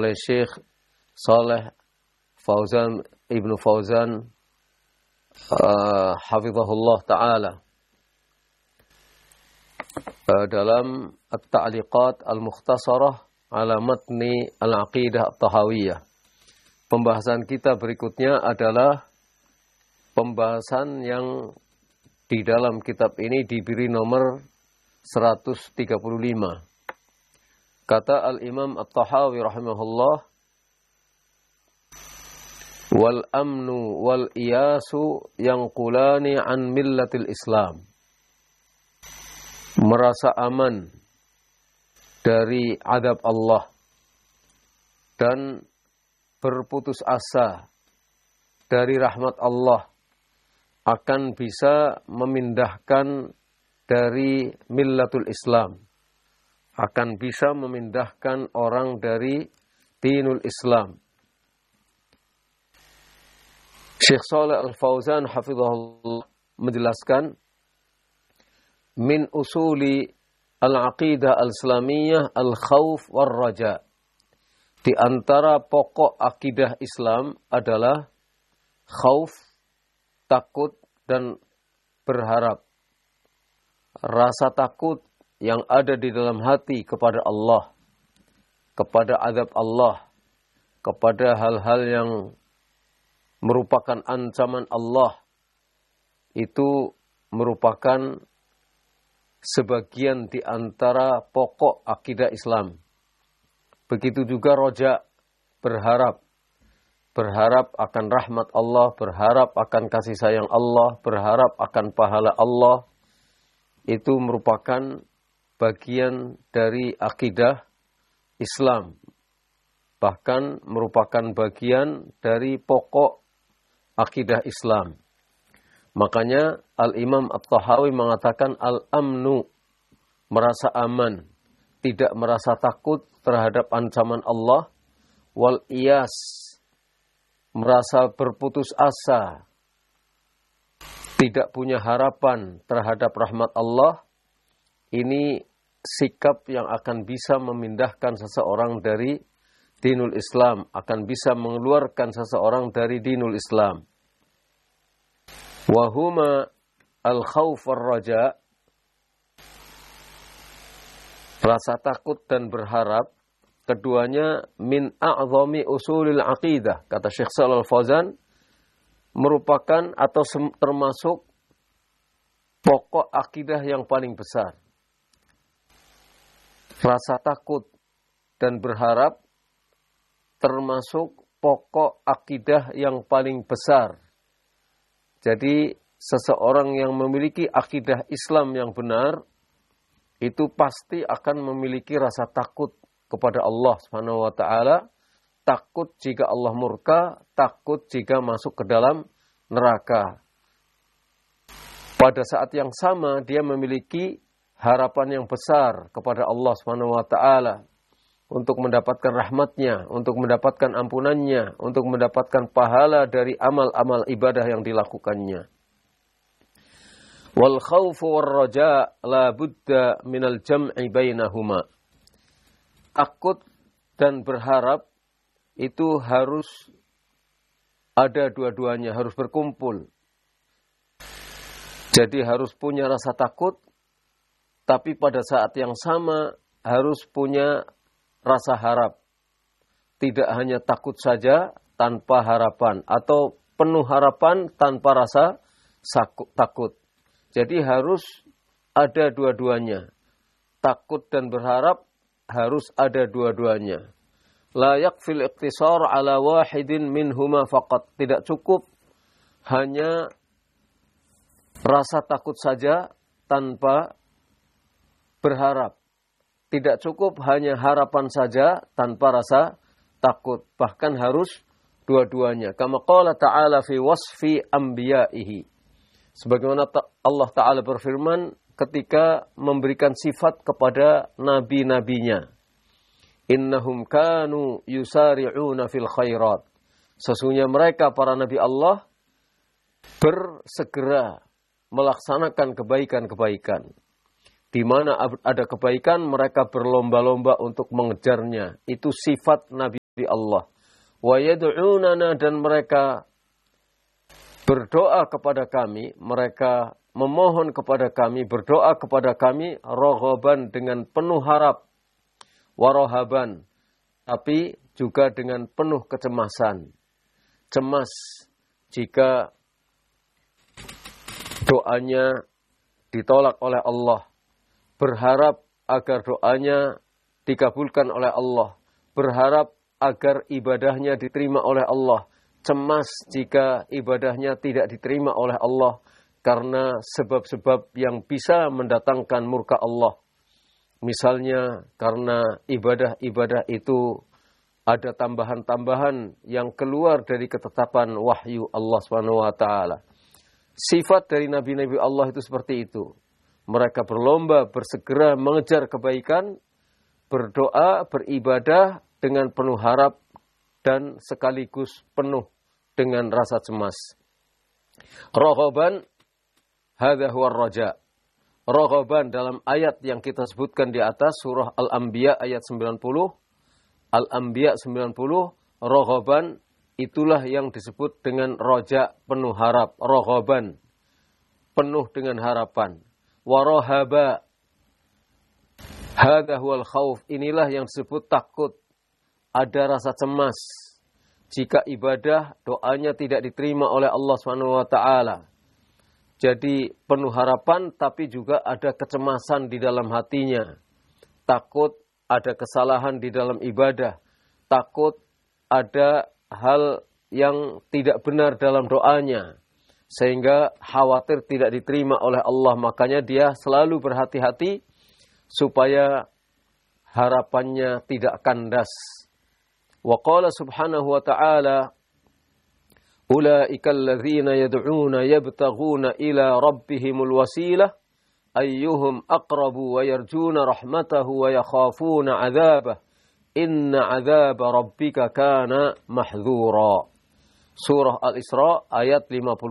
oleh Syekh Saleh Fauzan Ibnu Fauzan hafizahullah ta'ala dalam At-Ta'liqat Al-Mukhtasarah ala Matni Al-Aqidah At-Tahawiyah. Pembahasan kita berikutnya adalah pembahasan yang di dalam kitab ini diberi nomor 135. Kata Al-Imam At-Tahawi rahimahullah, wal amnu wal iyasu yanqulani an millatil Islam. Merasa aman dari azab Allah dan berputus asa dari rahmat Allah akan bisa memindahkan dari millatul Islam, akan bisa memindahkan orang dari dinul Islam. Syekh Shalih Al-Fauzan hafizahullah menjelaskan, min usuli al-aqidah al-islamiyah al-khawf war-raja. Di antara pokok akidah Islam adalah khauf, takut dan berharap. Rasa takut yang ada di dalam hati kepada Allah, kepada azab Allah, kepada hal-hal yang merupakan ancaman Allah, itu merupakan sebagian di antara pokok akidah Islam. Begitu juga roja, berharap. Berharap akan rahmat Allah, berharap akan kasih sayang Allah, berharap akan pahala Allah. Itu merupakan bagian dari akidah Islam. Bahkan merupakan bagian dari pokok akidah Islam. Makanya Al-Imam At-Tahawi mengatakan al-amnu, merasa aman, tidak merasa takut terhadap ancaman Allah, wal iyas, merasa berputus asa, tidak punya harapan terhadap rahmat Allah. Ini sikap yang akan bisa memindahkan seseorang dari dinul Islam, akan bisa mengeluarkan seseorang dari dinul Islam. Wahuma al-khawf war-raja, rasa takut dan berharap, keduanya min a'zami usulil aqidah. Kata Syekh Shalih Al-Fauzan, merupakan atau termasuk pokok akidah yang paling besar. Rasa takut dan berharap termasuk pokok akidah yang paling besar. Jadi seseorang yang memiliki akidah Islam yang benar, itu pasti akan memiliki rasa takut kepada Allah Subhanahu wa taala, takut jika Allah murka, takut jika masuk ke dalam neraka. Pada saat yang sama dia memiliki harapan yang besar kepada Allah Subhanahu wa taala untuk mendapatkan rahmatnya, untuk mendapatkan ampunannya, untuk mendapatkan pahala dari amal-amal ibadah yang dilakukannya. Wal khawfu war raja la budda minal jam'i bainahuma. Takut dan berharap itu harus ada dua-duanya, harus berkumpul. Jadi harus punya rasa takut, tapi pada saat yang sama harus punya rasa harap. Tidak hanya takut saja tanpa harapan, atau penuh harapan tanpa rasa takut. Jadi harus ada dua-duanya. Takut dan berharap harus ada dua-duanya. La yakfil iqtisar ala wahidin minhuma faqat. Tidak cukup hanya rasa takut saja tanpa berharap. Tidak cukup hanya harapan saja tanpa rasa takut. Bahkan harus dua-duanya. Kama qala ta'ala fi wasfi anbiya'ihi. Sebagaimana Allah Ta'ala berfirman ketika memberikan sifat kepada nabi-nabinya. Innahum kanu yusari'una fil khairat. Sesungguhnya mereka para nabi Allah bersegera melaksanakan kebaikan-kebaikan. Di mana ada kebaikan, mereka berlomba-lomba untuk mengejarnya. Itu sifat Nabi menghadapi Allah. Wa yad'unana, dan mereka berdoa kepada kami, mereka memohon kepada kami, berdoa kepada kami, raghaban, dengan penuh harap, warahaban, tapi juga dengan penuh kecemasan. Cemas jika doanya ditolak oleh Allah, berharap agar doanya dikabulkan oleh Allah, berharap agar ibadahnya diterima oleh Allah, cemas jika ibadahnya tidak diterima oleh Allah karena sebab-sebab yang bisa mendatangkan murka Allah. Misalnya karena ibadah-ibadah itu ada tambahan-tambahan yang keluar dari ketetapan wahyu Allah SWT. Sifat dari nabi-nabi Allah itu seperti itu. Mereka berlomba, bersegera mengejar kebaikan, berdoa, beribadah dengan penuh harap dan sekaligus penuh dengan rasa cemas. Raghaban, hadza huwa ar-raja. Raghaban dalam ayat yang kita sebutkan di atas, surah Al-Anbiya ayat 90. Al-Anbiya 90, raghaban, itulah yang disebut dengan raja, penuh harap. Raghaban, penuh dengan harapan. Warahaba, hadza huwal khauf, inilah yang disebut takut. Ada rasa cemas jika ibadah doanya tidak diterima oleh Allah SWT. Jadi penuh harapan tapi juga ada kecemasan di dalam hatinya. Takut ada kesalahan di dalam ibadah. Takut ada hal yang tidak benar dalam doanya. Sehingga khawatir tidak diterima oleh Allah. Makanya dia selalu berhati-hati supaya harapannya tidak kandas. Wa qala subhanahu wa ta'ala, ulaika alladzina yad'una yabtaghuna ila rabbihimul wasilah ayyuhum aqrabu wa yarjuna rahmatahu wa yakhafuna 'adzabah inna 'adzaba rabbika kana mahdzura. Surah Al-Isra ayat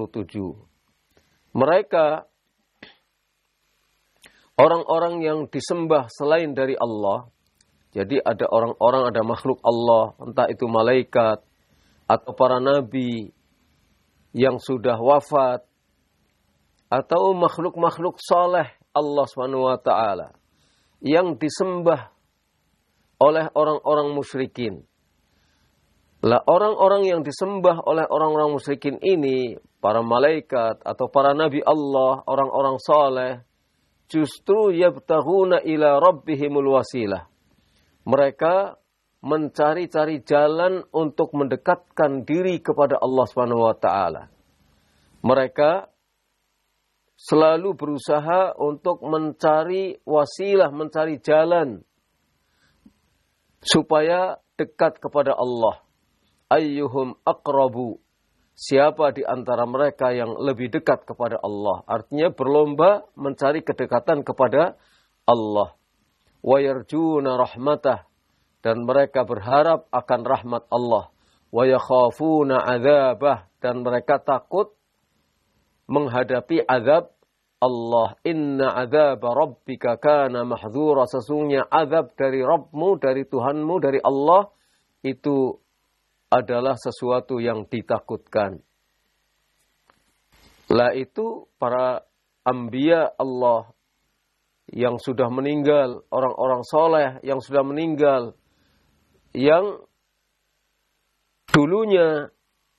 57. Mereka orang-orang yang disembah selain dari Allah. Jadi ada orang-orang, ada makhluk Allah, entah itu malaikat atau para nabi yang sudah wafat atau makhluk-makhluk saleh Allah SWT yang disembah oleh orang-orang musyrikin. Lah orang-orang yang disembah oleh orang-orang musyrikin ini, para malaikat atau para nabi Allah, orang-orang saleh, justru yabtaghuna ila rabbihimul wasilah. Mereka mencari-cari jalan untuk mendekatkan diri kepada Allah SWT. Mereka selalu berusaha untuk mencari wasilah, mencari jalan supaya dekat kepada Allah. Ayyuhum aqrabu, siapa di antara mereka yang lebih dekat kepada Allah. Artinya berlomba mencari kedekatan kepada Allah. Wa yarjuna rahmatah, dan mereka berharap akan rahmat Allah. Wa yakhafuna adzabah, dan mereka takut menghadapi azab Allah. Inna adzaba rabbika kana mahdzura, sesungguhnya azab dari Rabbmu, dari Tuhanmu, dari Allah itu adalah sesuatu yang ditakutkan. Lah itu para anbiya Allah yang sudah meninggal, orang-orang soleh yang sudah meninggal, yang dulunya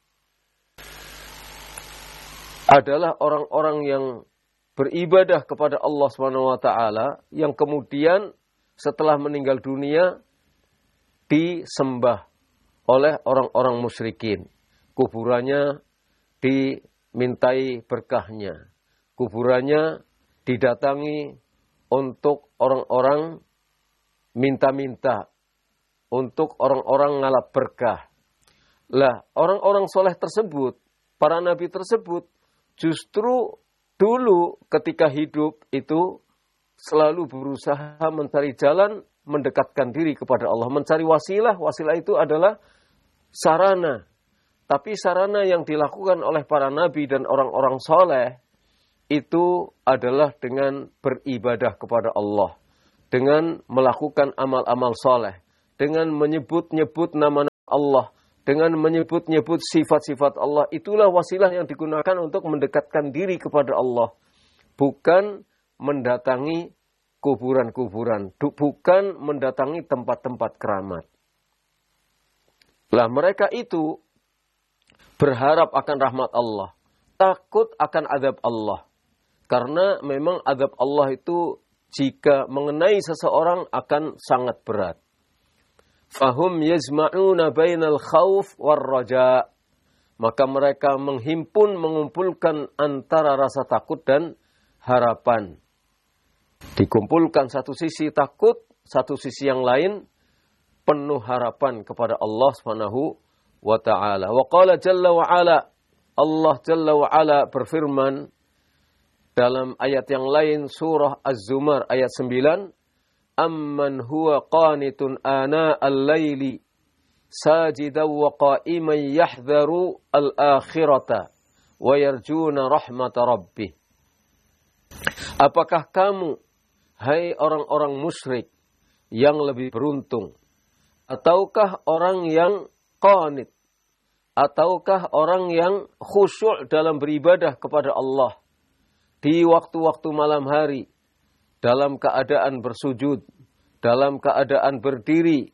adalah orang-orang yang beribadah kepada Allah SWT, yang kemudian setelah meninggal dunia disembah oleh orang-orang musyrikin. Kuburannya dimintai berkahnya, kuburannya didatangi untuk orang-orang minta-minta, untuk orang-orang ngalap berkah. Lah, orang-orang soleh tersebut, para nabi tersebut, justru dulu ketika hidup itu selalu berusaha mencari jalan mendekatkan diri kepada Allah, mencari wasilah. Wasilah itu adalah sarana. Tapi sarana yang dilakukan oleh para nabi dan orang-orang soleh itu adalah dengan beribadah kepada Allah, dengan melakukan amal-amal soleh, dengan menyebut-nyebut nama Allah, dengan menyebut-nyebut sifat-sifat Allah, itulah wasilah yang digunakan untuk mendekatkan diri kepada Allah. Bukan mendatangi kuburan-kuburan, bukan mendatangi tempat-tempat keramat. Lah mereka itu berharap akan rahmat Allah, takut akan azab Allah. Karena memang azab Allah itu jika mengenai seseorang akan sangat berat. Fahum yazma'una bainal khawf war raja. Maka mereka mengumpulkan antara rasa takut dan harapan. Dikumpulkan satu sisi takut, satu sisi yang lain penuh harapan kepada Allah Subhanahu wa taala. Wa qala jalla wa ala, Allah jalla wa ala berfirman dalam ayat yang lain, surah Az-Zumar ayat 9, amman huwa qanitun ana al-laili sajidan wa qa'iman yahdharu al-akhirata wa yarjuna rahmata rabbih. Apakah kamu, hai orang-orang musyrik, yang lebih beruntung? Ataukah orang yang qanit? Ataukah orang yang khusyuk dalam beribadah kepada Allah di waktu-waktu malam hari, dalam keadaan bersujud, dalam keadaan berdiri,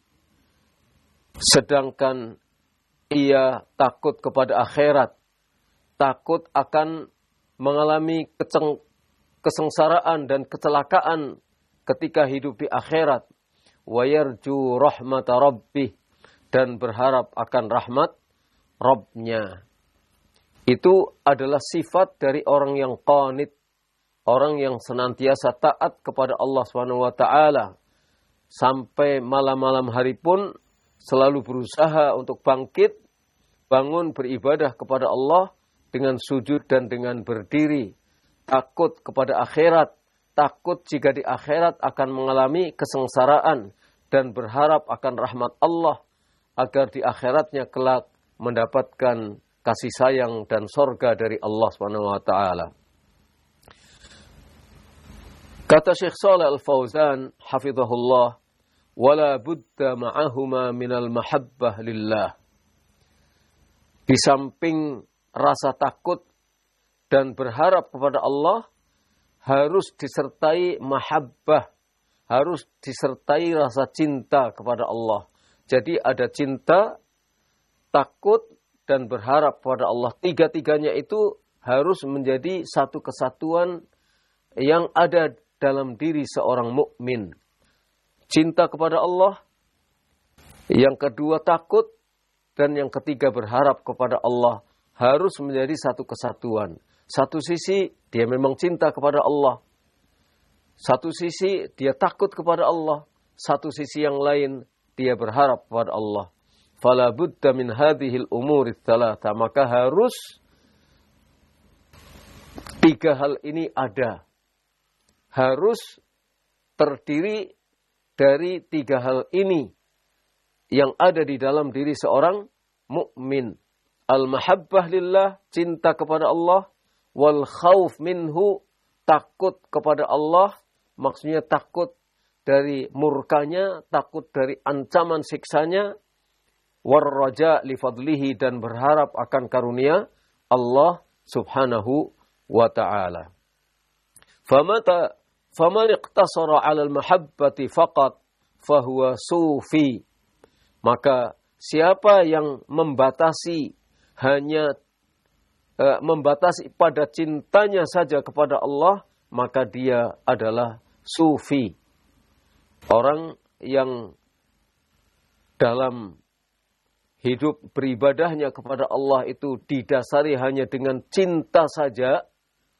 sedangkan ia takut kepada akhirat, takut akan mengalami kesengsaraan dan kecelakaan ketika hidup di akhirat, wa yarju rahmata rabbih, dan berharap akan rahmat Rabb-nya. Itu adalah sifat dari orang yang qanit, orang yang senantiasa taat kepada Allah SWT. Sampai malam-malam hari pun selalu berusaha untuk bangkit, bangun beribadah kepada Allah dengan sujud dan dengan berdiri. Takut kepada akhirat, takut jika di akhirat akan mengalami kesengsaraan, dan berharap akan rahmat Allah agar di akhiratnya kelak mendapatkan kasih sayang dan sorga dari Allah SWT. Kata Syekh Shalih Al-Fauzan hafizahullah, wala budda ma'ahuma minal mahabbah lillah. Di samping rasa takut dan berharap kepada Allah, harus disertai mahabbah, harus disertai rasa cinta kepada Allah. Jadi ada cinta, takut, dan berharap kepada Allah. Tiga-tiganya itu harus menjadi satu kesatuan yang ada dalam diri seorang mukmin. Cinta kepada Allah, yang kedua takut, dan yang ketiga berharap kepada Allah. Harus menjadi satu kesatuan. Satu sisi dia memang cinta kepada Allah, satu sisi dia takut kepada Allah, satu sisi yang lain dia berharap kepada Allah. Fala budda min hadhil umuri tsalatsa, maka harus tiga hal ini ada. Harus terdiri dari tiga hal ini yang ada di dalam diri seorang mukmin. Al-mahabbah lillah, cinta kepada Allah, wal khauf minhu, takut kepada Allah, maksudnya takut dari murkanya, takut dari ancaman siksanya, war raja li fadlihi, dan berharap akan karunia Allah Subhanahu wa ta'ala. Faman iqtasara 'ala al-mahabbati faqat fahuwa sufi. Maka siapa yang membatasi pada cintanya saja kepada Allah, maka dia adalah sufi. Orang yang dalam hidup beribadahnya kepada Allah itu didasari hanya dengan cinta saja,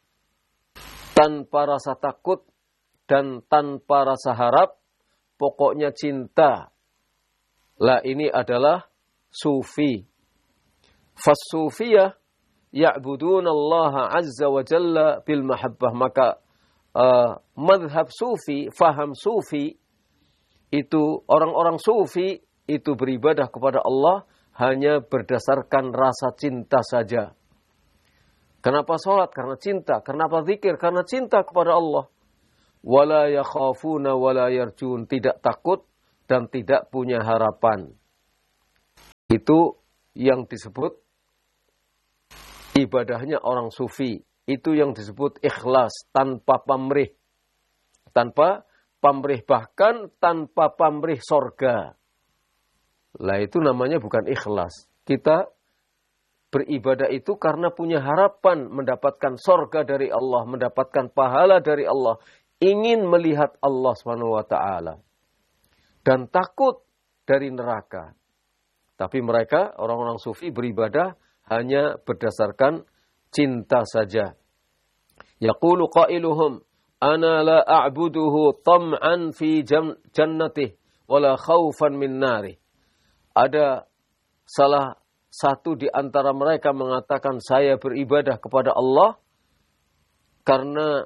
tanpa rasa takut dan tanpa rasa harap, pokoknya cinta. Lah ini adalah sufi. Fas-sufiyah ya'buduna Allah azza wa jalla bil mahabbah. Maka madhab sufi, faham sufi, itu orang-orang sufi itu beribadah kepada Allah hanya berdasarkan rasa cinta saja. Kenapa sholat? Karena cinta. Kenapa zikir? Karena cinta kepada Allah. Wala yakhafuna wala yarjun, tidak takut dan tidak punya harapan. Itu yang disebut ibadahnya orang sufi. Itu yang disebut ikhlas, tanpa pamrih. Tanpa pamrih, bahkan tanpa pamrih sorga. Lah itu namanya bukan ikhlas. Kita beribadah itu karena punya harapan mendapatkan sorga dari Allah, mendapatkan pahala dari Allah, ingin melihat Allah SWT, dan takut dari neraka. Tapi mereka, orang-orang sufi, beribadah hanya berdasarkan cinta saja. Yaqulu qailuhum, ana la a'buduhu tam'an fi jannatih, wala khawfan min narih. Ada salah satu di antara mereka mengatakan, saya beribadah kepada Allah karena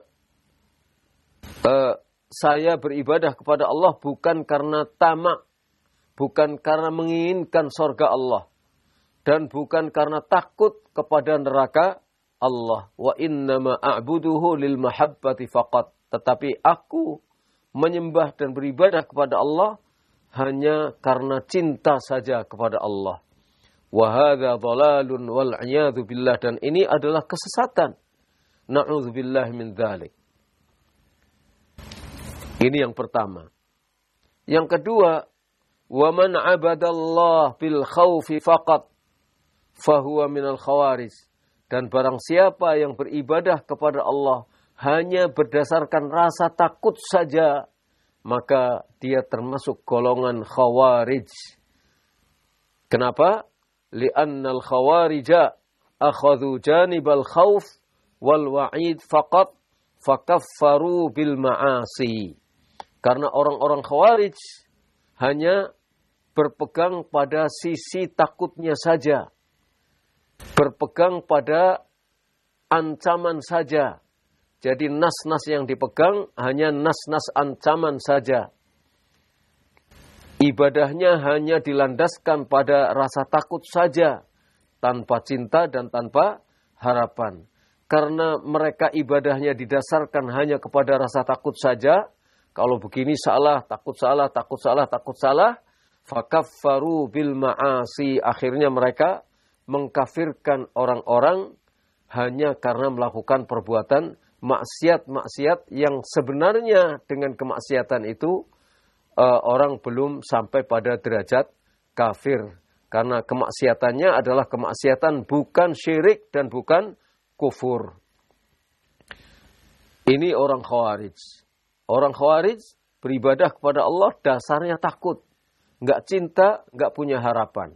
saya beribadah kepada Allah bukan karena tamak, bukan karena menginginkan surga Allah, dan bukan karena takut kepada neraka Allah. Wa innama a'buduhu lil mahabbati faqat. Tetapi aku menyembah dan beribadah kepada Allah hanya karena cinta saja kepada Allah. Wa hadza dhalalun wal 'iyadzu billah, dan ini adalah kesesatan. Na'udzubillahi min dzalik. Ini yang pertama. Yang kedua, wa man 'abadallah bil khaufi faqat fahuwa minal khawarij. Dan barang siapa yang beribadah kepada Allah hanya berdasarkan rasa takut saja, maka dia termasuk golongan khawarij. Kenapa? Li'annal khawarija akhadhu janibal khauf wal wa'id faqat fakaffaru bil ma'asi. Karena orang-orang khawarij hanya berpegang pada sisi takutnya saja, berpegang pada ancaman saja. Jadi nas-nas yang dipegang hanya nas-nas ancaman saja. Ibadahnya hanya dilandaskan pada rasa takut saja, tanpa cinta dan tanpa harapan. Karena mereka ibadahnya didasarkan hanya kepada rasa takut saja, kalau begini salah, takut salah, takut salah, takut salah, fakaffaru bil ma'asi. Akhirnya mereka mengkafirkan orang-orang hanya karena melakukan perbuatan maksiat-maksiat yang sebenarnya dengan kemaksiatan itu orang belum sampai pada derajat kafir. Karena kemaksiatannya adalah kemaksiatan bukan syirik dan bukan kufur. Ini orang khawarij. Orang khawarij beribadah kepada Allah dasarnya takut. Nggak cinta, nggak punya harapan.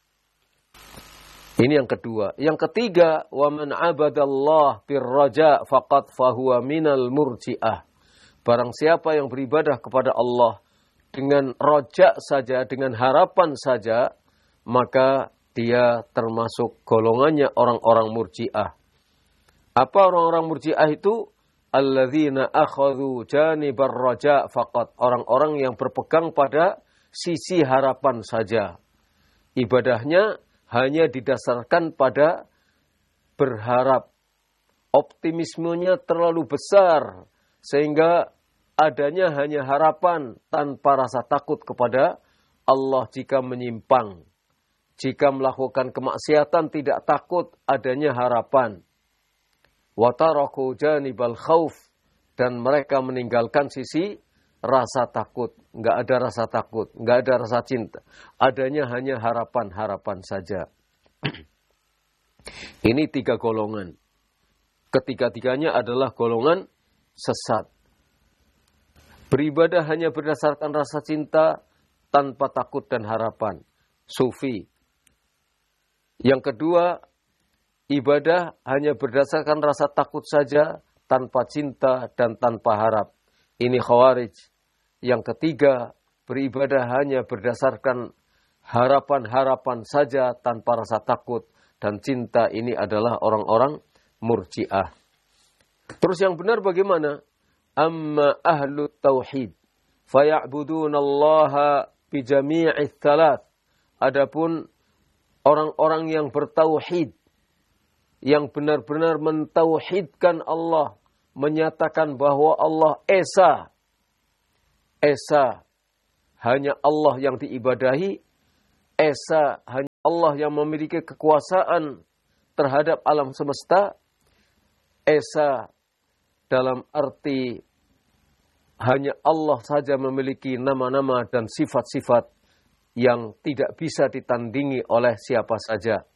Ini yang kedua. Yang ketiga, wa man 'abadallah birraja faqad fahuwa minal murji'ah. Barang siapa yang beribadah kepada Allah dengan roja saja, dengan harapan saja, maka dia termasuk golongannya orang-orang murji'ah. Apa orang-orang murji'ah itu? Alladzina akhadhu janibar raja faqat. Orang-orang yang berpegang pada sisi harapan saja. Ibadahnya hanya didasarkan pada berharap. Optimismenya terlalu besar sehingga adanya hanya harapan tanpa rasa takut kepada Allah jika menyimpang. Jika melakukan kemaksiatan tidak takut, adanya harapan. Wa taraku janibal khauf, dan mereka meninggalkan sisi rasa takut. Enggak ada rasa takut, enggak ada rasa cinta. Adanya hanya harapan-harapan saja. Ini 3 golongan. Ketiga-tiganya adalah golongan sesat. Beribadah hanya berdasarkan rasa cinta tanpa takut dan harapan. Sufi. Yang kedua, ibadah hanya berdasarkan rasa takut saja, tanpa cinta dan tanpa harap. Ini khawarij. Yang ketiga, beribadah hanya berdasarkan harapan-harapan saja, tanpa rasa takut dan cinta. Ini adalah orang-orang murji'ah. Terus yang benar bagaimana? Amma ahlu tauhid faya'budunallaha bijami'ith thalath. Adapun orang-orang yang bertauhid, yang benar-benar mentauhidkan Allah, menyatakan bahwa Allah Esa. Esa, hanya Allah yang diibadahi. Esa, hanya Allah yang memiliki kekuasaan terhadap alam semesta, esa dalam arti hanya Allah saja memiliki nama-nama dan sifat-sifat yang tidak bisa ditandingi oleh siapa saja.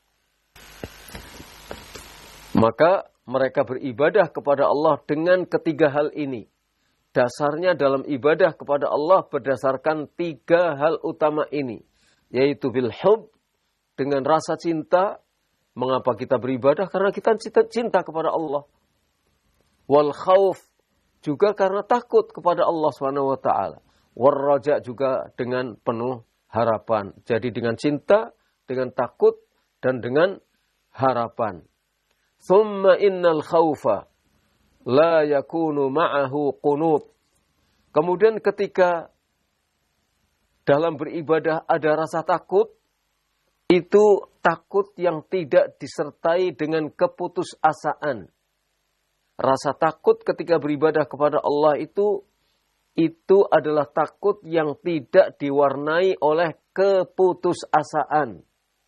Maka mereka beribadah kepada Allah dengan ketiga hal ini. Dasarnya dalam ibadah kepada Allah berdasarkan tiga hal utama ini. Yaitu bilhub, dengan rasa cinta. Mengapa kita beribadah? Karena kita cinta kepada Allah. Wal khauf, juga karena takut kepada Allah SWT. Wal raja, juga dengan penuh harapan. Jadi dengan cinta, dengan takut, dan dengan harapan. Thumma innal khawfa la yakunu ma'ahu qunut. Kemudian ketika dalam beribadah ada rasa takut, itu takut yang tidak disertai dengan keputusasaan. Rasa takut ketika beribadah kepada Allah itu adalah takut yang tidak diwarnai oleh keputusasaan.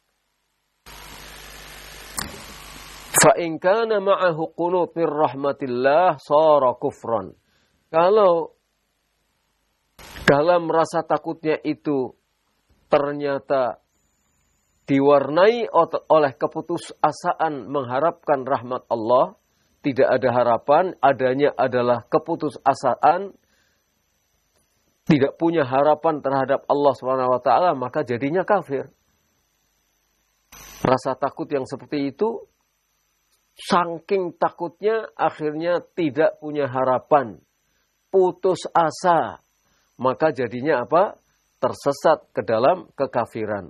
Fa'in kana ma'ahu qunut min rahmatillah sara kufran. Kalau dalam rasa takutnya itu ternyata diwarnai oleh keputusasaan mengharapkan rahmat Allah, tidak ada harapan, adanya adalah keputusasaan, tidak punya harapan terhadap Allah SWT, maka jadinya kafir. Rasa takut yang seperti itu, saking takutnya akhirnya tidak punya harapan, putus asa, maka jadinya apa? Tersesat ke dalam kekafiran.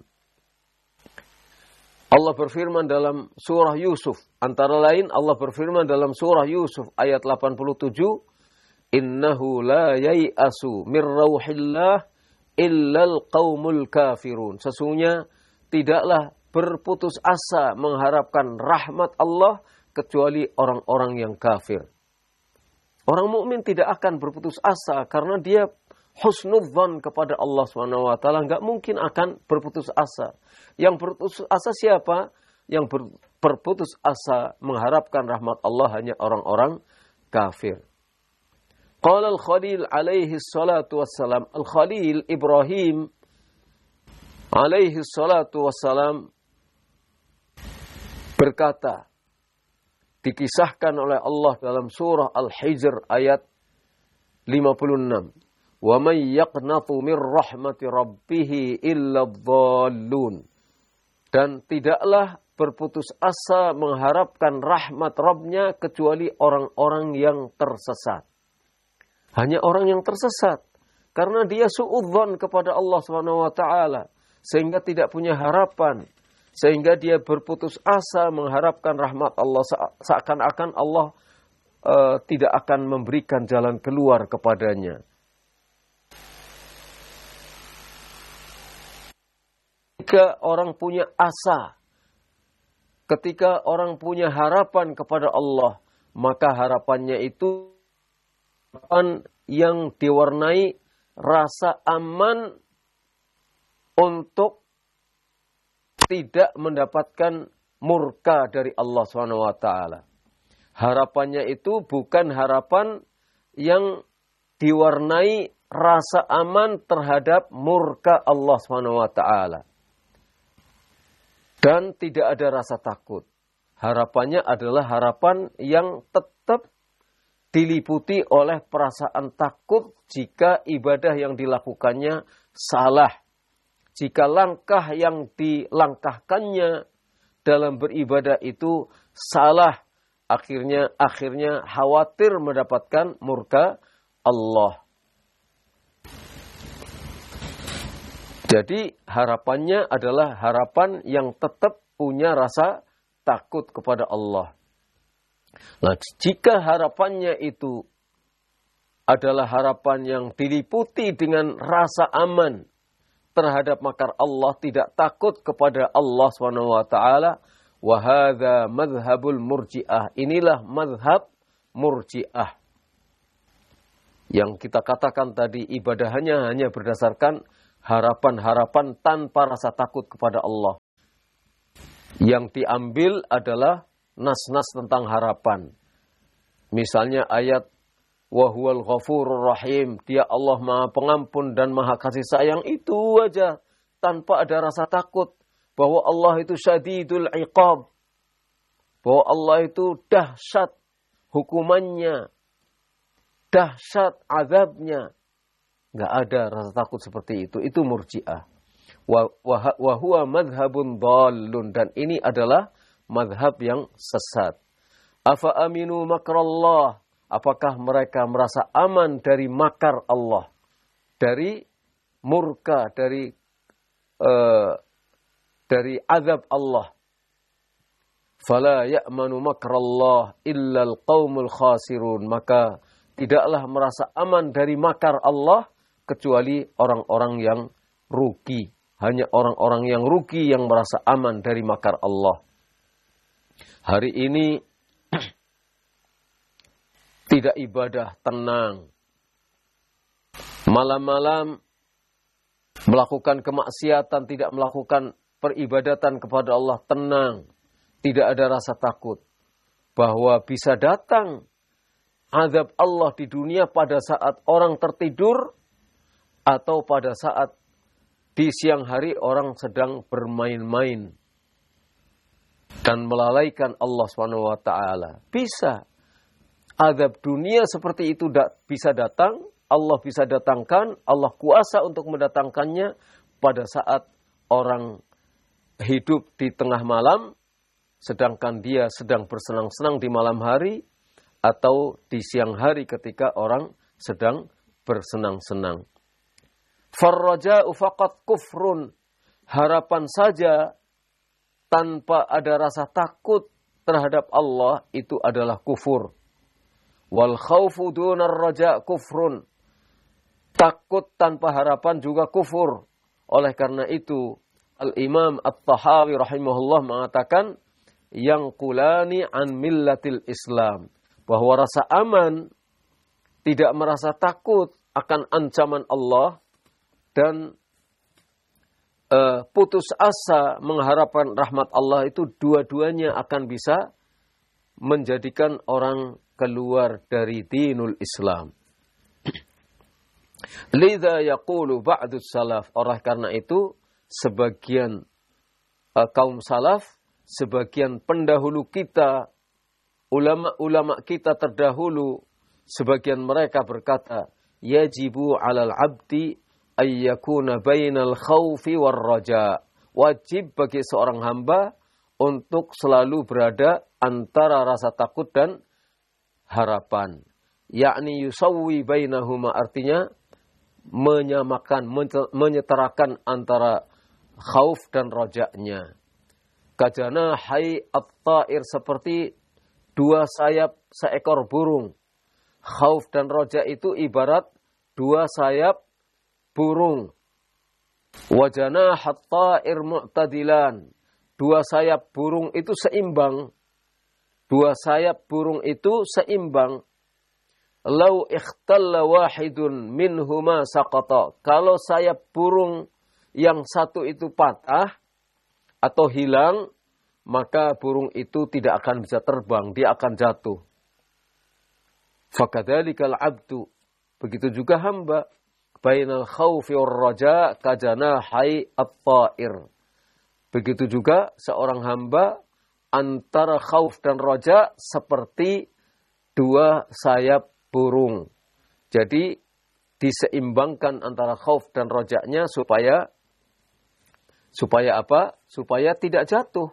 Allah berfirman dalam surah Yusuf, antara lain Allah berfirman dalam surah Yusuf ayat 87, innahu la yai'asu mir rauhillah illal qaumul kafirun. Sesungguhnya tidaklah berputus asa mengharapkan rahmat Allah kecuali orang-orang yang kafir. Orang mukmin tidak akan berputus asa karena dia husnudzan kepada Allah SWT, enggak mungkin akan berputus asa. Yang berputus asa siapa? Yang berputus asa mengharapkan rahmat Allah hanya orang-orang kafir. Qala al-Khalil alaihi salatu wassalam, al-Khalil Ibrahim alaihi salatu wassalam berkata, dikisahkan oleh Allah dalam surah Al-Hijr ayat 56. Wa may yaqnatu mir rahmati rabbih illa dhallun. Dan tidaklah berputus asa mengharapkan rahmat Rabbnya kecuali orang-orang yang tersesat. Hanya orang yang tersesat. Karena dia su'udzon kepada Allah SWT. Sehingga tidak punya harapan. Sehingga dia berputus asa mengharapkan rahmat Allah. Seakan-akan Allah tidak akan memberikan jalan keluar kepadanya. Ketika orang punya asa, ketika orang punya harapan kepada Allah, maka harapannya itu harapan yang diwarnai rasa aman untuk tidak mendapatkan murka dari Allah SWT. Harapannya itu bukan harapan yang diwarnai rasa aman terhadap murka Allah SWT. Dan tidak ada rasa takut. Harapannya adalah harapan yang tetap diliputi oleh perasaan takut jika ibadah yang dilakukannya salah. Jika langkah yang dilangkahkannya dalam beribadah itu salah, akhirnya khawatir mendapatkan murka Allah. Jadi harapannya adalah harapan yang tetap punya rasa takut kepada Allah. Nah, jika harapannya itu adalah harapan yang diliputi dengan rasa aman terhadap makar Allah, tidak takut kepada Allah SWT, wa hadza madhhabul murji'ah. Inilah madhab murji'ah. Yang kita katakan tadi, ibadahnya hanya berdasarkan harapan-harapan tanpa rasa takut kepada Allah. Yang diambil adalah nas-nas tentang harapan. Misalnya ayat wa huwal ghafurur rahim, dia Allah Maha Pengampun dan Maha Kasih Sayang, itu aja tanpa ada rasa takut bahwa Allah itu syadidul iqab, bahwa Allah itu dahsyat hukumannya, dahsyat azabnya. Enggak ada rasa takut seperti itu. Itu Murji'ah. Wa huwa madhhabun dhallun, dan ini adalah madhab yang sesat. Afa aminu makrallah, apakah mereka merasa aman dari makar Allah, dari murka, dari azab Allah. Fala ya'manu makrallah illa al-qaumul khasirun, maka tidaklah merasa aman dari makar Allah kecuali orang-orang yang rugi. Hanya orang-orang yang rugi yang merasa aman dari makar Allah. Hari ini tidak ibadah, tenang. Malam-malam melakukan kemaksiatan, tidak melakukan peribadatan kepada Allah, tenang. Tidak ada rasa takut bahwa bisa datang azab Allah di dunia pada saat orang tertidur atau pada saat di siang hari orang sedang bermain-main dan melalaikan Allah SWT. Bisa. Azab dunia seperti itu bisa datang, Allah bisa datangkan, Allah kuasa untuk mendatangkannya pada saat orang hidup di tengah malam, sedangkan dia sedang bersenang-senang di malam hari, atau di siang hari ketika orang sedang bersenang-senang. Farraja'u faqat kufrun, harapan saja tanpa ada rasa takut terhadap Allah itu adalah kufur. Wal khaufu dunar raja' kufrun, takut tanpa harapan juga kufur. Oleh karena itu Al-Imam At-Tahawi rahimahullah mengatakan yang kulani an millatil Islam, bahwa rasa aman, tidak merasa takut akan ancaman Allah, dan putus asa mengharapkan rahmat Allah, itu dua-duanya akan bisa menjadikan orang keluar dari dinul Islam. Lidha yaqulu ba'dus salaf, oleh karena itu sebagian kaum salaf, sebagian pendahulu kita, ulama-ulama kita terdahulu, sebagian mereka berkata, yajibu 'alal 'abdi ayyakuna bainal khaufi war raja. Wajib bagi seorang hamba untuk selalu berada antara rasa takut dan harapan. Yakni yusawwi bainahuma, artinya menyamakan, menyetarakan antara khauf dan roja'nya. Kajana hai at-ta'ir, seperti dua sayap seekor burung. Khauf dan roja itu ibarat dua sayap burung. Wajana at-ta'ir mu'tadilan, dua sayap burung itu seimbang. Dua sayap burung itu seimbang. Lau ikhtalla wahidun minhuma saqata, kalau sayap burung yang satu itu patah atau hilang, maka burung itu tidak akan bisa terbang, dia akan jatuh. Fakadzalikal 'abdu, begitu juga hamba, bainal khaufi war raja kajanahai at-ta'ir. Begitu juga seorang hamba antara khauf dan raja seperti dua sayap burung. Jadi diseimbangkan antara khauf dan roja'nya supaya apa? Supaya tidak jatuh.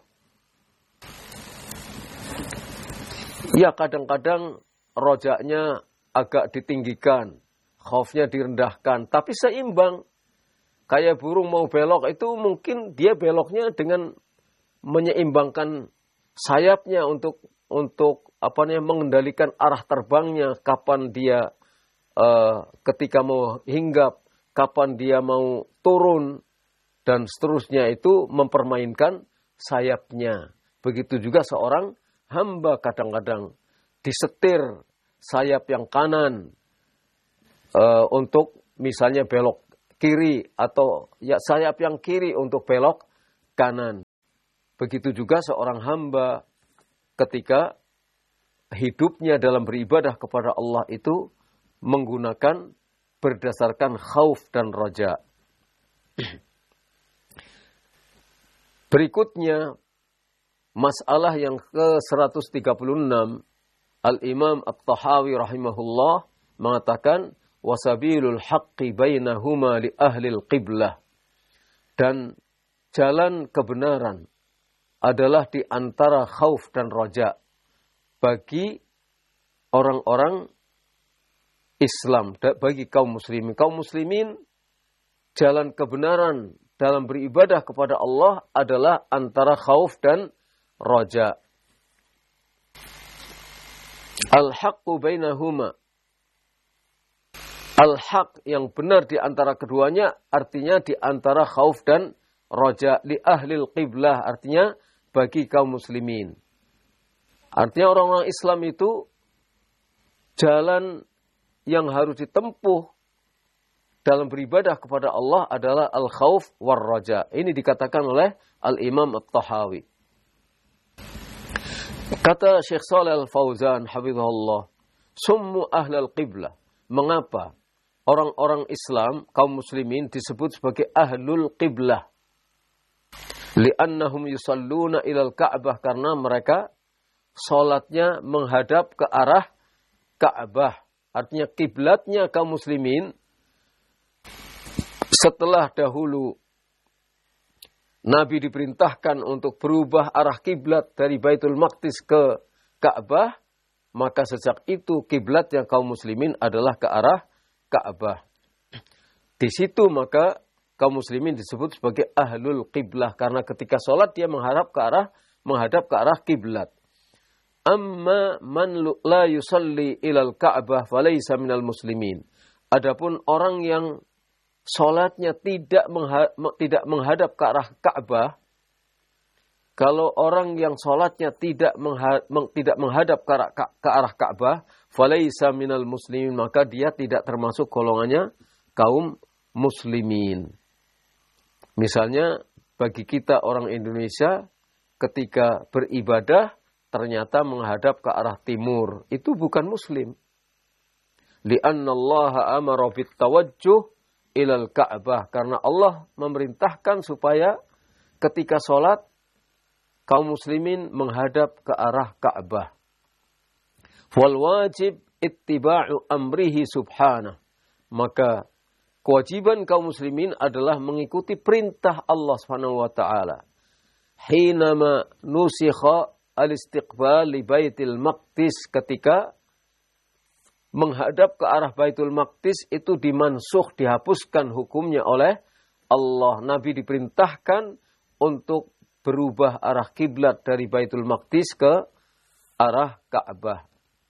Ya, kadang-kadang roja'nya agak ditinggikan, khaufnya direndahkan, tapi seimbang. Kayak burung mau belok itu mungkin dia beloknya dengan menyeimbangkan sayapnya untuk mengendalikan arah terbangnya, kapan dia ketika mau hinggap, kapan dia mau turun, dan seterusnya, itu mempermainkan sayapnya. Begitu juga seorang hamba kadang-kadang disetir sayap yang kanan untuk misalnya belok kiri, atau ya sayap yang kiri untuk belok kanan. Begitu juga seorang hamba ketika hidupnya dalam beribadah kepada Allah itu menggunakan berdasarkan khauf dan raja. Berikutnya, masalah yang ke-136, Al-Imam At-Tahawi rahimahullah mengatakan, wasabilul haqqi bainahuma li ahlil qiblah. Dan jalan kebenaran adalah di antara khauf dan raja bagi orang-orang Islam, bagi kaum muslimin. Kaum muslimin, jalan kebenaran dalam beribadah kepada Allah adalah antara khauf dan raja. Al-haqqu bainahuma. Al-haq yang benar di antara keduanya artinya di antara khauf dan raja. Li ahlil qiblah artinya bagi kaum muslimin. Artinya orang-orang Islam itu jalan yang harus ditempuh dalam beribadah kepada Allah adalah al-khauf war raja. Ini dikatakan oleh Al-Imam At-Tahawi. Kata Syekh Shalih Al-Fauzan hafizahullah, summu ahlal qiblah. Mengapa orang-orang Islam, kaum muslimin disebut sebagai ahlul qiblah? Li'annahum yusalluna ilal Ka'bah, karena mereka salatnya menghadap ke arah Ka'bah. Artinya kiblatnya kaum muslimin setelah dahulu Nabi diperintahkan untuk berubah arah kiblat dari Baitul Maqdis ke Ka'bah, maka sejak itu kiblatnya kaum muslimin adalah ke arah Ka'bah. Di situ maka kaum muslimin disebut sebagai ahlul qiblah, karena ketika sholat dia menghadap ke arah kiblat. Amma man la yusalli ilal Ka'bah falaysa minal muslimin. Adapun orang yang sholatnya tidak menghadap ke arah Ka'bah, kalau orang yang sholatnya tidak menghadap ke arah Ka'bah, falaysa minal muslimin, maka dia tidak termasuk golongannya kaum muslimin. Misalnya bagi kita orang Indonesia ketika beribadah ternyata menghadap ke arah timur, itu bukan muslim. Li'anna Allah amara bitawajjuh ilal Ka'bah, karena Allah memerintahkan supaya ketika sholat kaum muslimin menghadap ke arah Ka'bah. Wal wajib ittiba'u amrihi subhanah. Maka kewajiban kaum muslimin adalah mengikuti perintah Allah Subhanahu wa taala. Hinama nusikha al-istiqbal li Baitul Maqdis, ketika menghadap ke arah Baitul Maqdis itu dimansuh, dihapuskan hukumnya oleh Allah. Nabi diperintahkan untuk berubah arah kiblat dari Baitul Maqdis ke arah Ka'bah.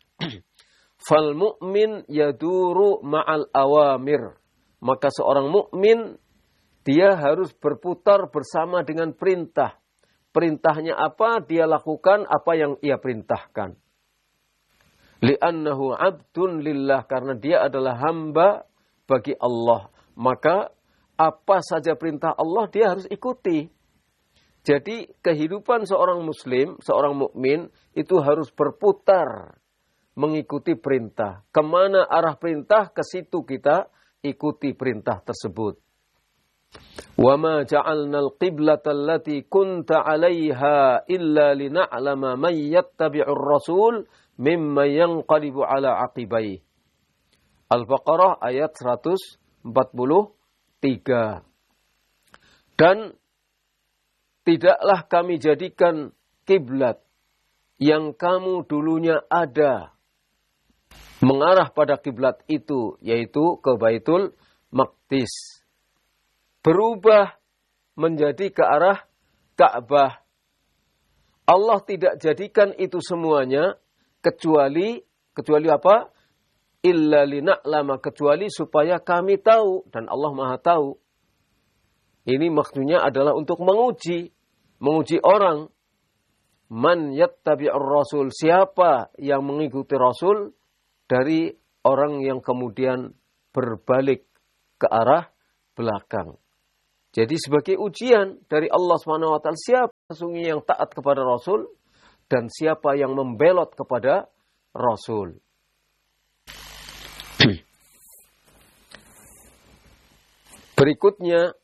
Fal mu'min yaduru ma'al awamir. Maka seorang mukmin dia harus berputar bersama dengan perintah. Perintahnya apa, dia lakukan apa yang ia perintahkan. Li'annahu abdun lillah, karena dia adalah hamba bagi Allah. Maka apa saja perintah Allah dia harus ikuti. Jadi kehidupan seorang muslim, seorang mukmin itu harus berputar mengikuti perintah. Kemana arah perintah, ke situ kita ikuti perintah tersebut. Wa ma ja'alna al-qiblata allati kunta 'alaiha illa lina'lama man yattabi'ur rasul mimma yanqalibu 'ala 'aqibai. Al-Baqarah ayat 143. Dan tidaklah kami jadikan kiblat yang kamu dulunya ada mengarah pada kiblat itu, yaitu ke Baitul Maqdis, berubah menjadi ke arah Ka'bah. Allah tidak jadikan itu semuanya kecuali apa? Illa lina'lama, kecuali supaya kami tahu, dan Allah Maha tahu. Ini maksudnya adalah untuk menguji orang. Man yattabi'ur rasul, siapa yang mengikuti Rasul dari orang yang kemudian berbalik ke arah belakang. Jadi sebagai ujian dari Allah SWT, siapa sesungguhnya yang taat kepada Rasul dan siapa yang membelot kepada Rasul. Berikutnya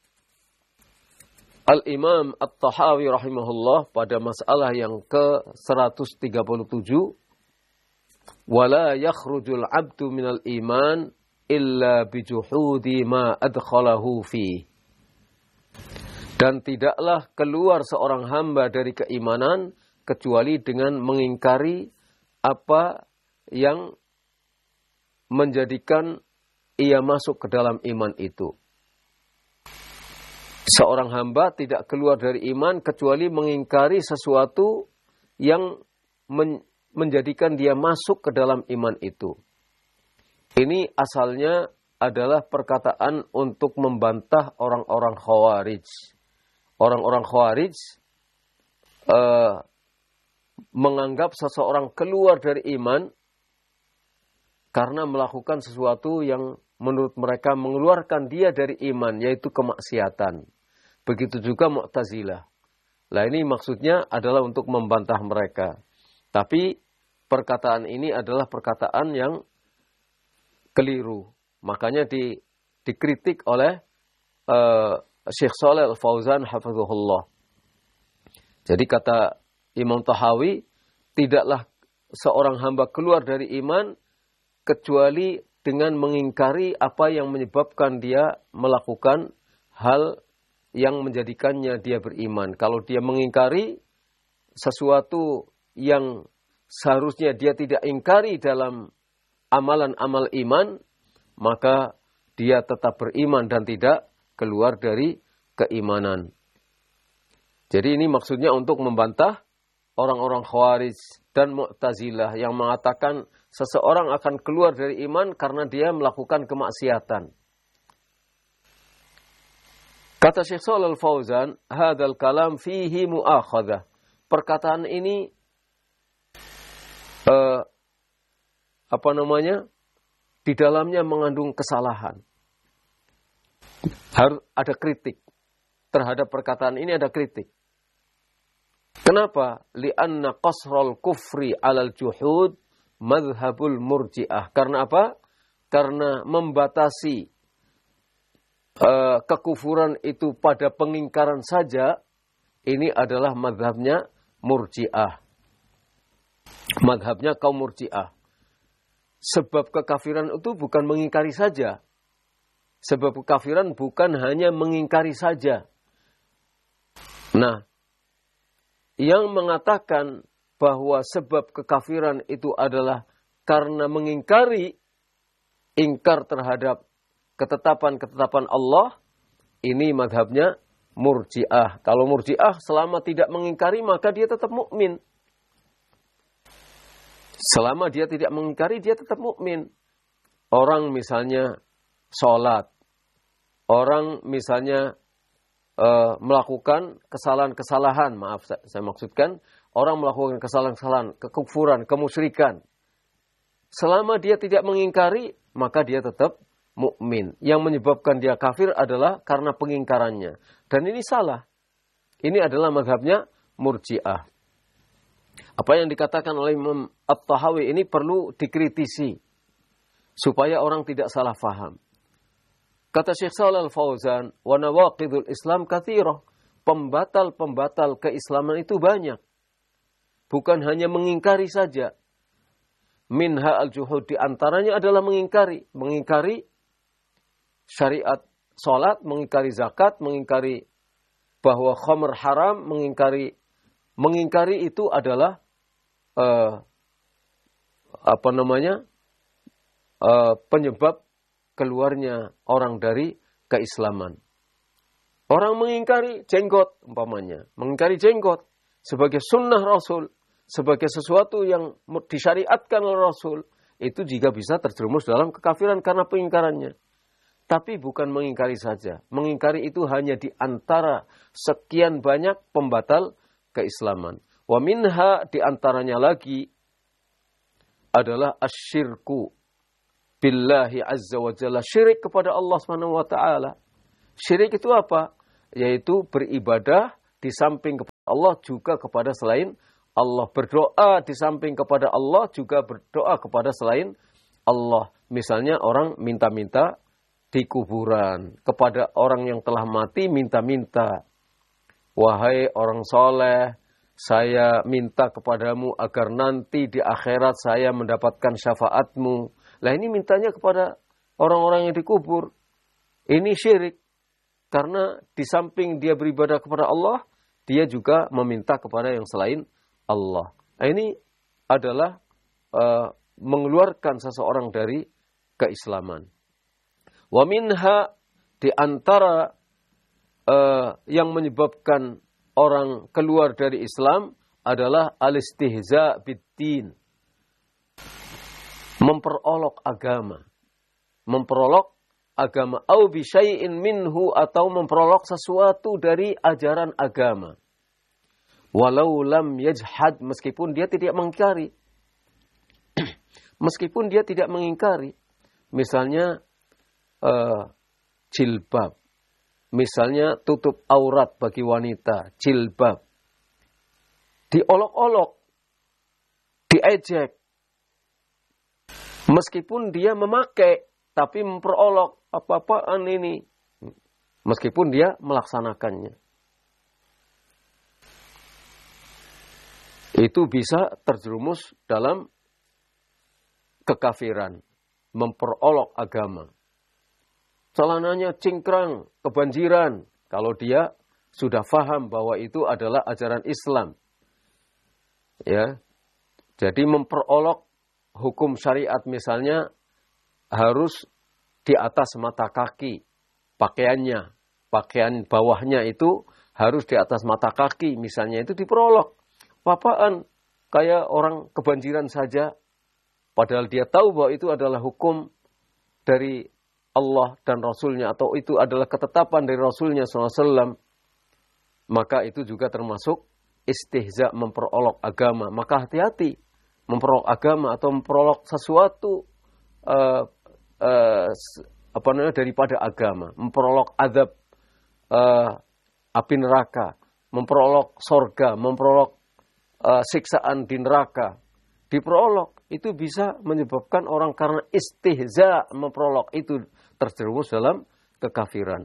Al-Imam At-Tahawi rahimahullah pada masalah yang ke-137, wala yakhrujul 'abdu minal iman illa bijuhudi ma adkhalahu fi. Dan tidaklah keluar seorang hamba dari keimanan kecuali dengan mengingkari apa yang menjadikan ia masuk ke dalam iman itu. Seorang hamba tidak keluar dari iman kecuali mengingkari sesuatu yang menjadikan dia masuk ke dalam iman itu. Ini asalnya adalah perkataan untuk membantah orang-orang Khawarij. Orang-orang Khawarij menganggap seseorang keluar dari iman karena melakukan sesuatu yang menurut mereka mengeluarkan dia dari iman, yaitu kemaksiatan. Begitu juga Mu'tazilah. Nah, ini maksudnya adalah untuk membantah mereka. Tapi perkataan ini adalah perkataan yang keliru. Makanya dikritik oleh Syekh Shalih Al-Fauzan hafizahullah. Jadi kata Imam Tahawi, tidaklah seorang hamba keluar dari iman kecuali dengan mengingkari apa yang menyebabkan dia melakukan hal yang menjadikannya dia beriman. Kalau dia mengingkari sesuatu yang seharusnya dia tidak ingkari dalam amalan-amal iman, maka dia tetap beriman dan tidak keluar dari keimanan. Jadi ini maksudnya untuk membantah orang-orang Khawarij dan Mu'tazilah yang mengatakan seseorang akan keluar dari iman karena dia melakukan kemaksiatan. Kata Syekh Shalih Al-Fauzan, hadzal kalam fihi mu'akhadzah. Perkataan ini di dalamnya mengandung kesalahan. Harus ada kritik. Terhadap perkataan ini ada kritik. Kenapa? Li'anna qasral kufri 'alal juhud madhhabul murji'ah. Karena apa? Karena membatasi kekufuran itu pada pengingkaran saja, ini adalah madhabnya murji'ah. Madhabnya kaum murji'ah. Sebab kekafiran itu bukan mengingkari saja. Sebab kekafiran bukan hanya mengingkari saja. Nah, yang mengatakan bahwa sebab kekafiran itu adalah karena mengingkari, ingkar terhadap ketetapan-ketetapan Allah, ini madhabnya murji'ah. Kalau murji'ah selama tidak mengingkari maka dia tetap mukmin. Selama dia tidak mengingkari dia tetap mukmin. Orang misalnya sholat, orang misalnya melakukan kesalahan-kesalahan, maaf saya maksudkan, orang melakukan kesalahan-kesalahan, kekufuran, kemusyrikan. Selama dia tidak mengingkari, maka dia tetap mukmin. Yang menyebabkan dia kafir adalah karena pengingkarannya. Dan ini salah. Ini adalah mazhabnya murji'ah. Apa yang dikatakan oleh Imam At-Tahawi ini perlu dikritisi supaya orang tidak salah faham. Kata Syekh Shalih Al-Fauzan, wa nawaqidul Islam katsirah. Pembatal-pembatal keislaman itu banyak. Bukan hanya mengingkari saja. Minha al-juhud, di antaranya adalah mengingkari syariat salat, mengingkari zakat, mengingkari bahwa khamr haram, mengingkari itu adalah penyebab keluarnya orang dari keislaman. Orang mengingkari jenggot umpamanya, mengingkari jenggot sebagai sunnah Rasul, sebagai sesuatu yang disyariatkan oleh Rasul, itu juga bisa terjerumus dalam kekafiran karena pengingkarannya. Tapi bukan mengingkari saja. Mengingkari itu hanya di antara sekian banyak pembatal keislaman. Wa minha, di antaranya lagi adalah asyirku billahi azza wa jalla, syirik kepada Allah Subhanahu wa taala. Syirik itu apa? Yaitu beribadah di samping kepada Allah juga kepada selain Allah. Berdoa di samping kepada Allah juga berdoa kepada selain Allah. Misalnya orang minta-minta di kuburan. Kepada orang yang telah mati minta-minta. Wahai orang soleh, saya minta kepadamu agar nanti di akhirat saya mendapatkan syafaatmu. Lah ini mintanya kepada orang-orang yang dikubur. Ini syirik. Karena di samping dia beribadah kepada Allah, dia juga meminta kepada yang selain Allah. Nah, ini adalah mengeluarkan seseorang dari keislaman. Wa minha, di antara yang menyebabkan orang keluar dari Islam adalah al-istihza bid-din. Memperolok agama. Memperolok agama. Au bi syai'in minhu, atau memperolok sesuatu dari ajaran agama. Walau lam yajhad, meskipun dia tidak mengingkari. Meskipun dia tidak mengingkari. Misalnya jilbab. Misalnya tutup aurat bagi wanita, jilbab. Diolok-olok, diejek. Meskipun dia memakai, tapi memperolok, apa-apaan ini. Meskipun dia melaksanakannya. Itu bisa terjerumus dalam kekafiran. Memperolok agama. Celananya cingkrang, kebanjiran. Kalau dia sudah faham bahwa itu adalah ajaran Islam. Ya. Jadi memperolok hukum syariat misalnya harus di atas mata kaki pakaiannya. Pakaian bawahnya itu harus di atas mata kaki. Misalnya itu diperolok. Apaan? Kayak orang kebanjiran saja. Padahal dia tahu bahwa itu adalah hukum dari Allah dan Rasulnya, atau itu adalah ketetapan dari Rasulnya SAW, maka itu juga termasuk istihza, memperolok agama. Maka hati-hati memperolok agama atau memperolok sesuatu daripada agama. Memperolok azab api neraka, memperolok sorga, memperolok siksaan di neraka. Diperolok, itu bisa menyebabkan orang karena istihza memperolok itu terjerumus dalam kekafiran.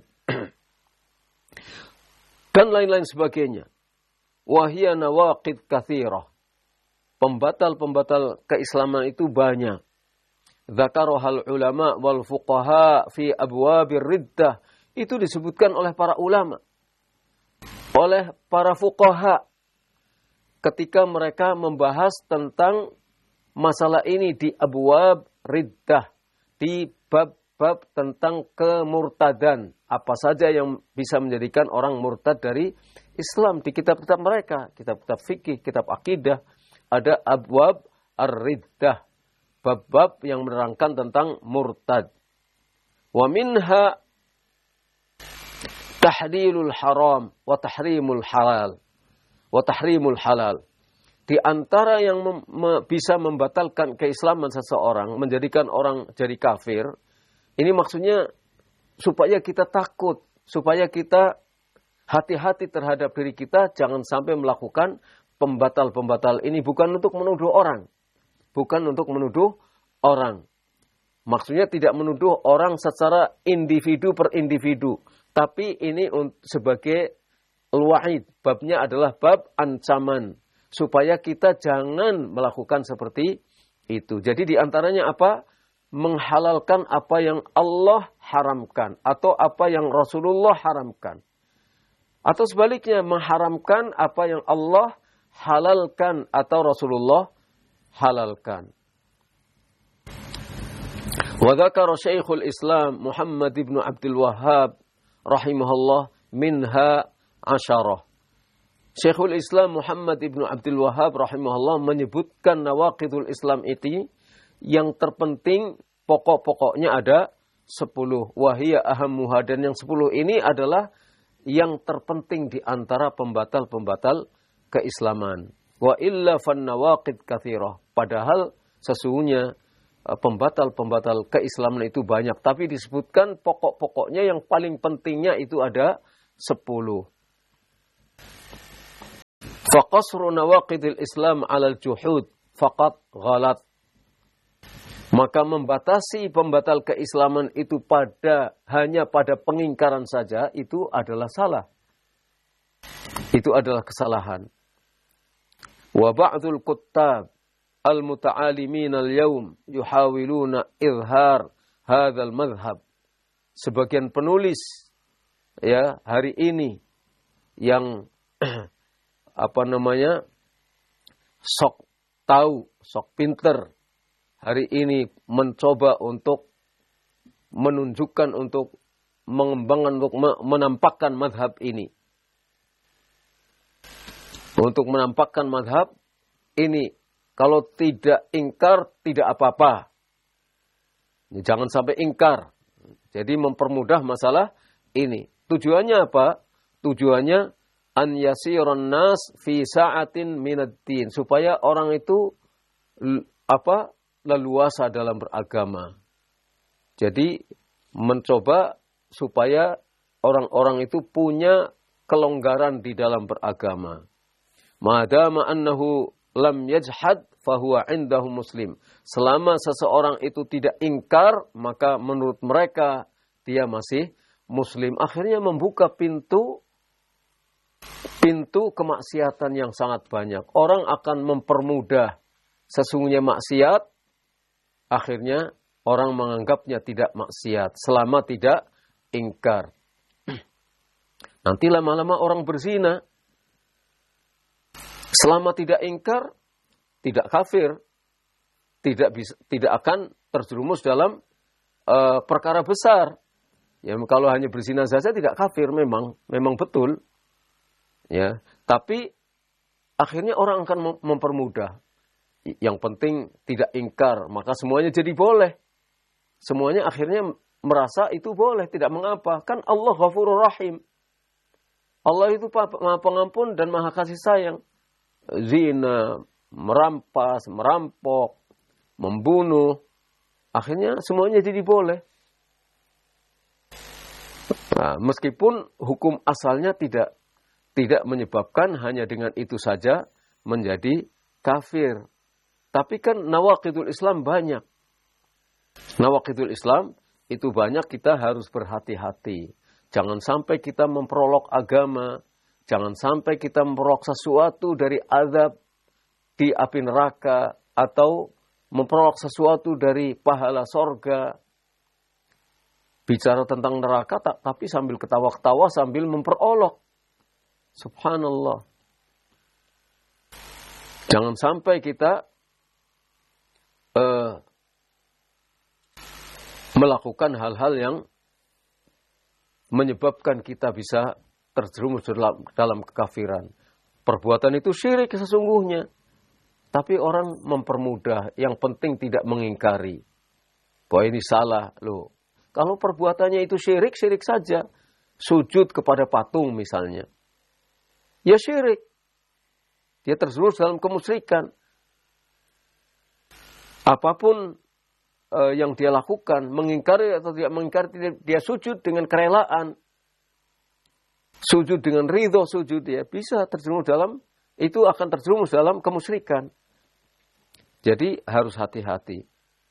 Dan lain-lain sebagainya. Wahia nawaqid kathirah. Pembatal-pembatal keislaman itu banyak. Dzakarohal ulama wal fuqaha fi abwabir riddah. Itu disebutkan oleh para ulama. Oleh para fuqaha. Ketika mereka membahas tentang masalah ini di abwab riddah, di bab-bab tentang kemurtadan, apa saja yang bisa menjadikan orang murtad dari Islam di kitab-kitab mereka, kitab-kitab fikih, kitab akidah, ada abwab ar-riddah, bab-bab yang menerangkan tentang murtad. Wa minha tahlilul haram wa tahrimul halal. Wa tahrimul halal. Di antara yang bisa membatalkan keislaman seseorang, menjadikan orang jadi kafir, ini maksudnya supaya kita takut, supaya kita hati-hati terhadap diri kita, jangan sampai melakukan pembatal-pembatal ini. Bukan untuk menuduh orang. Bukan untuk menuduh orang. Maksudnya tidak menuduh orang secara individu per individu. Tapi ini sebagai al-wa'id, babnya adalah bab ancaman. Supaya kita jangan melakukan seperti itu. Jadi diantaranya apa? Menghalalkan apa yang Allah haramkan. Atau apa yang Rasulullah haramkan. Atau sebaliknya, mengharamkan apa yang Allah halalkan. Atau Rasulullah halalkan. Wa dzakara Syekhul Islam Muhammad ibn Abdul Wahhab rahimahullah minha asyarah. Syekhul Islam Muhammad ibn Abdul Wahhab rahimahullah menyebutkan nawaqidul Islam itu yang terpenting pokok-pokoknya ada 10. Wahiyya ahammuha, dan yang 10 ini adalah yang terpenting di antara pembatal-pembatal keislaman. Wa illa fan nawaqid katsirah. Padahal sesungguhnya pembatal-pembatal keislaman itu banyak, tapi disebutkan pokok-pokoknya yang paling pentingnya itu ada 10. Faqasru nawaqidil Islam 'alal juhud faqat ghalat. Maka membatasi pembatal keislaman itu hanya pada pengingkaran saja, itu adalah salah. Itu adalah kesalahan. Wa ba'dul kuttab al-muta'alimin al-yawm yuhawiluna izhar hadzal madhhab. Sebagian penulis ya hari ini yang sok tahu, sok pinter, hari ini mencoba untuk menunjukkan, untuk mengembangkan, untuk menampakkan madhab ini. Untuk menampakkan madhab ini. Kalau tidak ingkar, tidak apa-apa. Jangan sampai ingkar. Jadi mempermudah masalah ini. Tujuannya apa? Tujuannya an yasiran nas fi sa'atin minad-din. Supaya orang itu leluasa dalam beragama. Jadi mencoba supaya orang-orang itu punya kelonggaran di dalam beragama. Madama annahu lam yajhad fahuwa indahu muslim. Selama seseorang itu tidak ingkar, maka menurut mereka dia masih muslim. Akhirnya membuka pintu kemaksiatan yang sangat banyak. Orang akan mempermudah sesungguhnya maksiat, akhirnya orang menganggapnya tidak maksiat selama tidak ingkar. Nanti lama-lama orang berzina. Selama tidak ingkar, tidak kafir, tidak akan terjerumus dalam perkara besar. Ya, kalau hanya berzina saja tidak kafir, memang betul. Ya, tapi akhirnya orang akan mempermudah. Yang penting tidak ingkar, maka semuanya jadi boleh. Semuanya akhirnya merasa itu boleh, tidak mengapa. Kan Allah Ghafurur Rahim. Allah itu Maha Pengampun dan Maha Kasih Sayang. Zina, merampas, merampok, membunuh, akhirnya semuanya jadi boleh. Nah, meskipun hukum asalnya tidak menyebabkan hanya dengan itu saja menjadi kafir. Tapi kan nawaqidul Islam banyak. Nawaqidul Islam itu banyak, kita harus berhati-hati. Jangan sampai kita memperolok agama. Jangan sampai kita memperolok sesuatu dari azab di api neraka atau memperolok sesuatu dari pahala sorga. Bicara tentang neraka tapi sambil ketawa-ketawa sambil memperolok. Subhanallah. Jangan sampai kita melakukan hal-hal yang menyebabkan kita bisa terjerumus dalam kekafiran. Perbuatan itu syirik sesungguhnya. Tapi orang mempermudah. Yang penting tidak mengingkari. Bahwa ini salah. Loh, kalau perbuatannya itu syirik, syirik saja. Sujud kepada patung misalnya. Ya syirik. Dia terjerumus dalam kemusyrikan. Apapun yang dia lakukan, mengingkari atau tidak mengingkari, dia sujud dengan kerelaan. Sujud dengan ridho sujud, ya bisa terjerumus dalam, itu akan terjerumus dalam kemusyrikan. Jadi harus hati-hati.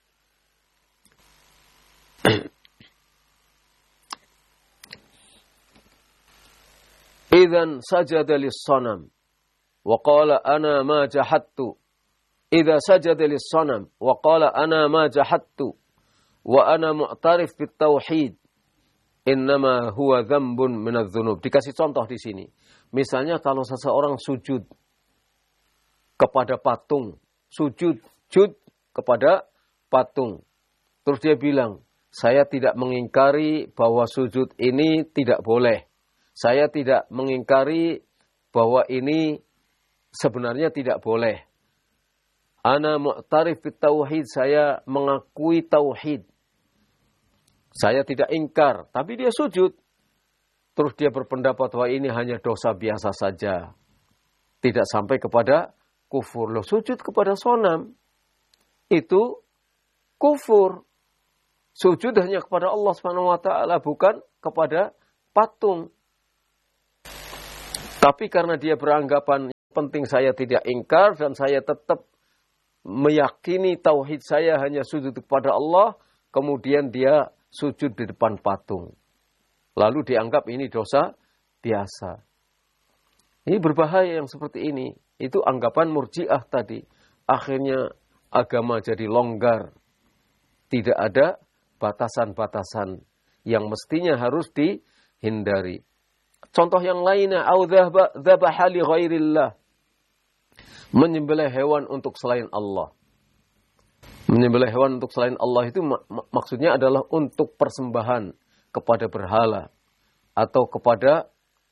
Idzan sajada lis-sanam wa qala ana ma jahadtu. Idza sajada lis-sanam wa qala ana ma jahadtu wa ana mu'tarif bit tauhid. Innama huwa dzambun minadz-dzunub. Dikasih contoh di sini. Misalnya kalau seseorang sujud kepada patung, sujud kepada patung. Terus dia bilang, saya tidak mengingkari bahwa sujud ini tidak boleh. Saya tidak mengingkari bahwa ini sebenarnya tidak boleh. Ana mu'tarif bit tauhid, saya mengakui tauhid. Saya tidak ingkar, tapi dia sujud. Terus dia berpendapat bahwa ini hanya dosa biasa saja. Tidak sampai kepada kufur. Loh, sujud kepada sonam itu kufur. Sujud hanya kepada Allah SWT, bukan kepada patung. Tapi karena dia beranggapan penting saya tidak ingkar dan saya tetap meyakini tauhid saya hanya sujud kepada Allah, kemudian dia sujud di depan patung. Lalu dianggap ini dosa biasa. Ini berbahaya yang seperti ini. Itu anggapan murji'ah tadi. Akhirnya agama jadi longgar. Tidak ada batasan-batasan yang mestinya harus dihindari. Contoh yang lainnya, au dzabaha li ghairillah. Menyembelih hewan untuk selain Allah. Menyembelih hewan untuk selain Allah itu maksudnya adalah untuk persembahan kepada berhala atau kepada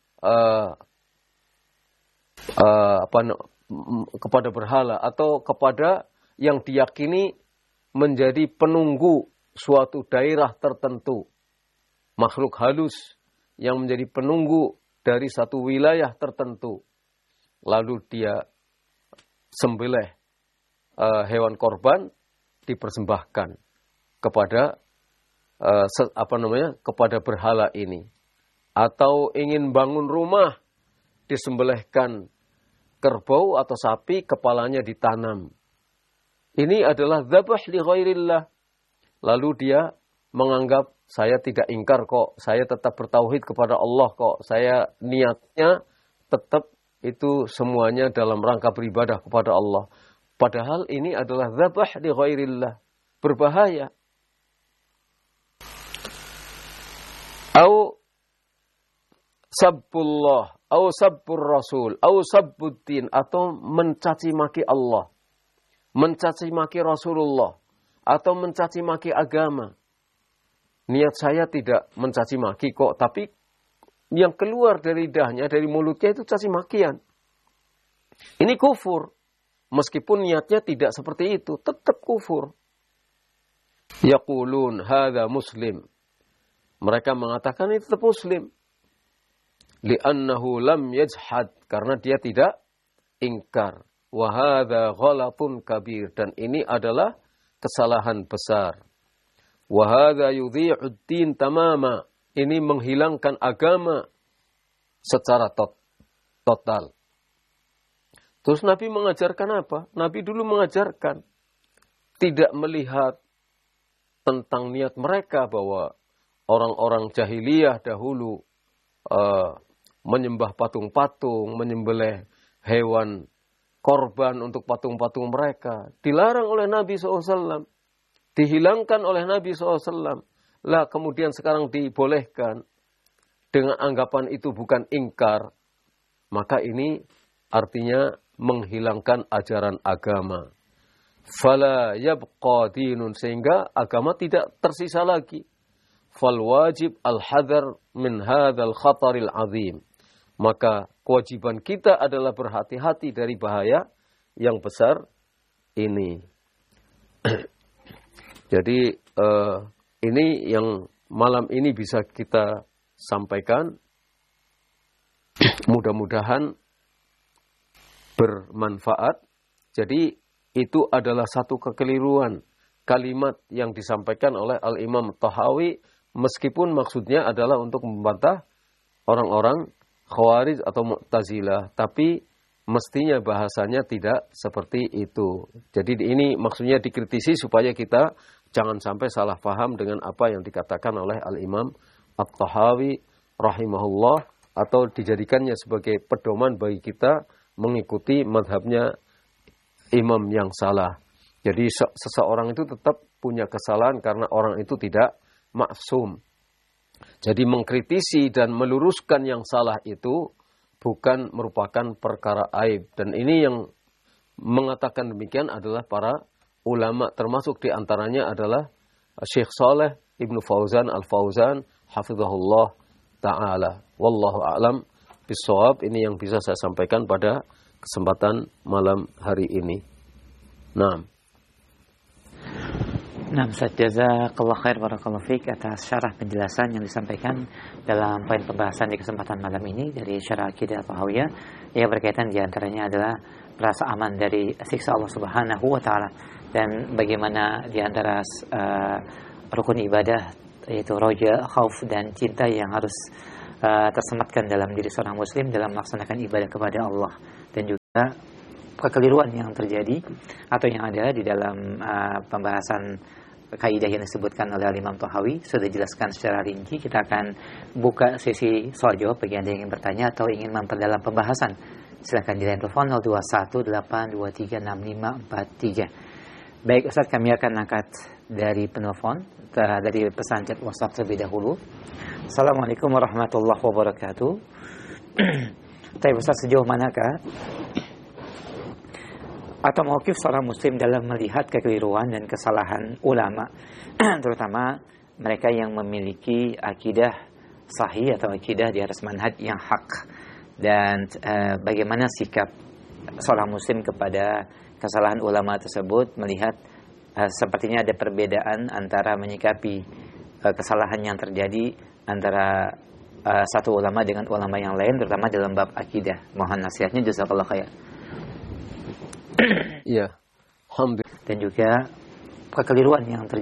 kepada berhala atau kepada yang diyakini menjadi penunggu suatu daerah tertentu. Makhluk halus yang menjadi penunggu dari satu wilayah tertentu. Lalu dia sembelih hewan korban dipersembahkan kepada kepada berhala ini. Atau ingin bangun rumah, disembelihkan kerbau atau sapi, kepalanya ditanam. Ini adalah dzabah li ghairillah. Lalu dia menganggap, saya tidak ingkar kok, saya tetap bertauhid kepada Allah kok, saya niatnya tetap itu semuanya dalam rangka beribadah kepada Allah. Padahal ini adalah dzabah li ghairillah. Berbahaya. Au sabbullah, au sabbur rasul, au sabbuddin, atau mencaci maki Allah, mencaci maki Rasulullah, atau mencaci maki agama. Niat saya tidak mencaci maki kok, tapi yang keluar dari lidahnya, dari mulutnya itu caci makian. Ini kufur. Meskipun niatnya tidak seperti itu, tetap kufur. Yaqulun hadza muslim. Mereka mengatakan itu tetap muslim. Li'annahu lam yajhad, karena dia tidak ingkar. Wa hadza ghalatun kabir, dan ini adalah kesalahan besar. Wa hadza yudhi'ud din tamama, ini menghilangkan agama secara total. Terus Nabi mengajarkan apa? Nabi dulu mengajarkan tidak melihat tentang niat mereka, bahwa orang-orang jahiliyah dahulu menyembah patung-patung, menyembelih hewan korban untuk patung-patung mereka. Dilarang oleh Nabi SAW. Dihilangkan oleh Nabi SAW. Lah kemudian sekarang dibolehkan. Dengan anggapan itu bukan ingkar. Maka ini artinya menghilangkan ajaran agama. Fala yabqa dinun, sehingga agama tidak tersisa lagi. Fal wajib al-hadar min hadzal khataril azim. Maka kewajiban kita adalah berhati-hati dari bahaya yang besar ini. Jadi ini yang malam ini bisa kita sampaikan. Mudah-mudahan bermanfaat. Jadi itu adalah satu kekeliruan kalimat yang disampaikan oleh Al-Imam Tahawi, meskipun maksudnya adalah untuk membantah orang-orang Khawarij atau Mu'tazilah, tapi mestinya bahasanya tidak seperti itu. Jadi ini maksudnya dikritisi supaya kita jangan sampai salah paham dengan apa yang dikatakan oleh Al-Imam At-Tahawi rahimahullah, atau dijadikannya sebagai pedoman bagi kita mengikuti mazhabnya imam yang salah. Jadi seseorang itu tetap punya kesalahan karena orang itu tidak maksum. Jadi mengkritisi dan meluruskan yang salah itu bukan merupakan perkara aib. Dan ini yang mengatakan demikian adalah para ulama, termasuk diantaranya adalah Syekh Saleh Ibnu Fauzan Al-Fauzan hafizahullah ta'ala. Wallahu a'lam bishawab. Ini yang bisa saya sampaikan pada kesempatan malam hari ini. Naam. Nah, Ustaz, jazakallah khair barakallahu fiik atas syarah penjelasan yang disampaikan dalam poin pembahasan di kesempatan malam ini dari syarah Aqidah Tahawiyah, yang berkaitan diantaranya adalah rasa aman dari siksa Allah Subhanahu wa taala, dan bagaimana diantara rukun ibadah yaitu roja, khauf dan cinta yang harus tersematkan dalam diri seorang muslim dalam melaksanakan ibadah kepada Allah, dan juga kekeliruan yang terjadi atau yang ada di dalam pembahasan kaidah yang disebutkan oleh Imam Tahawi sudah dijelaskan secara rinci. Kita akan buka sesi soal jawab bagi Anda yang ingin bertanya atau ingin memperdalam pembahasan. Silakan di line telepon 0218236543. Baik Ustaz, kami akan angkat dari penelpon dari pesan chat WhatsApp terlebih dahulu. Assalamualaikum warahmatullahi wabarakatuh. Tapi Ustaz, sejauh manakah atau mauqif seorang muslim dalam melihat kekeliruan dan kesalahan ulama, terutama mereka yang memiliki akidah sahih atau akidah di atas manhaj yang hak, dan bagaimana sikap seorang muslim kepada kesalahan ulama tersebut, melihat sepertinya ada perbedaan antara menyikapi kesalahan yang terjadi antara satu ulama dengan ulama yang lain, terutama dalam bab akidah. Mohon nasihatnya, jazakallahu khair. Iya, alhamdulillah. Dan juga kekeliruan yang terjadi